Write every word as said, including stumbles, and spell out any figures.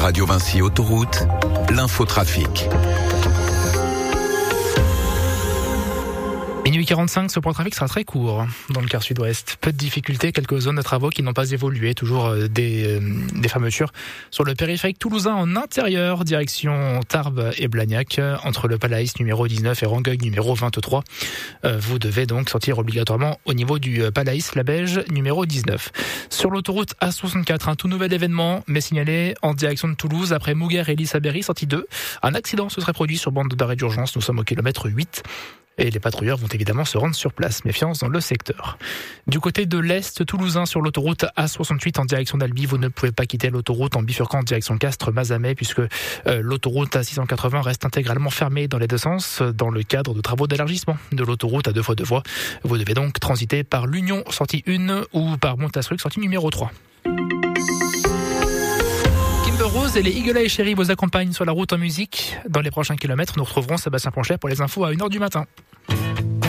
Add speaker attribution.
Speaker 1: Radio Vinci Autoroute, l'infotrafic.
Speaker 2: Minuit quarante-cinq, ce point de trafic sera très court dans le quart sud-ouest. Peu de difficultés, quelques zones de travaux qui n'ont pas évolué. Toujours des, des fermetures sur le périphérique toulousain en intérieur, direction Tarbes et Blagnac, entre le Palaïs numéro dix-neuf et Rangueil numéro vingt-trois. Vous devez donc sortir obligatoirement au niveau du Palaïs, la Beige numéro dix-neuf. Sur l'autoroute A soixante-quatre, un tout nouvel événement m'est signalé en direction de Toulouse après Mouguer et Lissabéry, sortie deux. Un accident se serait produit sur bande d'arrêt d'urgence. Nous sommes au kilomètre huit. Et les patrouilleurs vont évidemment se rendre sur place. Méfiance dans le secteur. Du côté de l'Est toulousain, sur l'autoroute A soixante-huit en direction d'Albi, vous ne pouvez pas quitter l'autoroute en bifurquant en direction Castres-Mazamet puisque euh, l'autoroute A six cent quatre-vingts reste intégralement fermée dans les deux sens dans le cadre de travaux d'élargissement de l'autoroute à deux fois deux voies. Vous devez donc transiter par l'Union, sortie un, ou par Montastruc, sortie numéro trois. Rose et les Eagle Eye Chéri vous accompagnent sur la route en musique. Dans les prochains kilomètres, nous retrouverons Sébastien Poncher pour les infos à une heure du matin.